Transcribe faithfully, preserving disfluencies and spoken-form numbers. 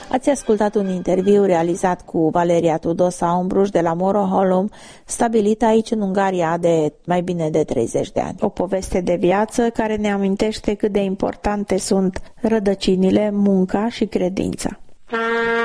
Ați ascultat un interviu realizat cu Valeria Tudosa Umbruș de la Moroholum, stabilită aici în Ungaria de mai bine de treizeci de ani. O poveste de viață care ne amintește cât de importante sunt rădăcinile, munca și credința.